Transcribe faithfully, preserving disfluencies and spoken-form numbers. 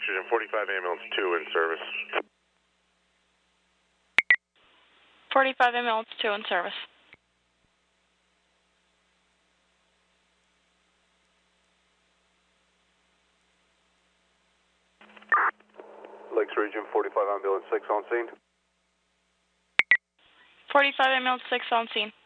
Region forty-five Ambulance two in service. forty-five Ambulance two in service. Lakes Region forty-five Ambulance six on scene. forty-five Ambulance six on scene.